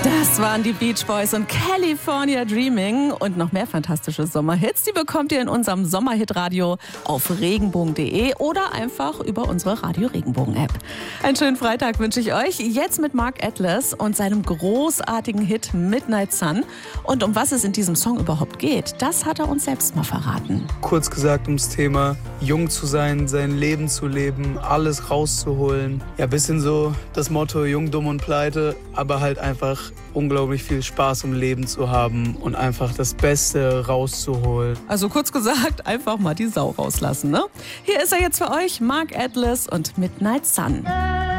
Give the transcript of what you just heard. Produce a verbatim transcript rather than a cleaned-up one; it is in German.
Das waren die Beach Boys und California Dreaming und noch mehr fantastische Sommerhits. Die bekommt ihr in unserem Sommerhit-Radio auf regenbogen punkt de oder einfach über unsere Radio Regenbogen-App. Einen schönen Freitag wünsche ich euch. Jetzt mit Mark Atlas und seinem großartigen Hit Midnight Sun. Und um was es in diesem Song überhaupt geht, das hat er uns selbst mal verraten. Kurz gesagt ums Thema jung zu sein, sein Leben zu leben, alles rauszuholen. Ja, bisschen so das Motto jung, dumm und pleite, aber halt einfach unglaublich viel Spaß im Leben zu haben und einfach das Beste rauszuholen. Also kurz gesagt, einfach mal die Sau rauslassen, ne? Hier ist er jetzt für euch, Mark Atlas und Midnight Sun.